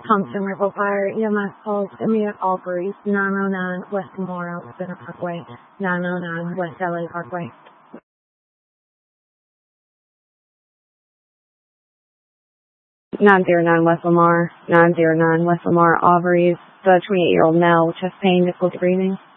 Thompson Ripple Fire, EMS calls immediate all police, 909 West Memorial Center Parkway, 909 West LA Parkway. 909 West Lamar, 909 West Lamar, Aubrey's the 28-year-old male with chest pain, difficulty breathing.